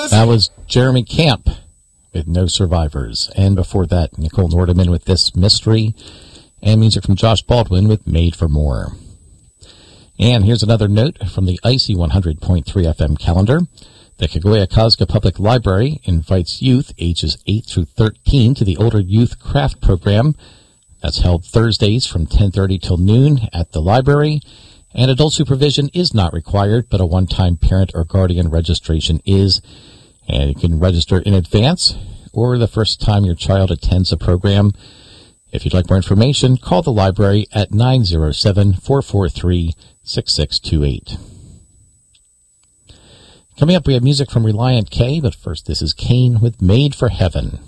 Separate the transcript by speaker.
Speaker 1: That was Jeremy Camp with No Survivors. And before that, Nicole Nordeman with This Mystery. And music from Josh Baldwin with Made for More. And here's another note from the ICY 100.3 FM calendar. The Kagoya-Kazga Public Library invites youth ages 8 through 13 to the Older Youth Craft Program. That's held Thursdays from 10:30 till noon at the library. And adult supervision is not required, but a one-time parent or guardian registration is. And you can register in advance or the first time your child attends the program. If you'd like more information, call the library at 907-443-6628. Coming up, we have music from Reliant K, but first this is Kane with Made for Heaven.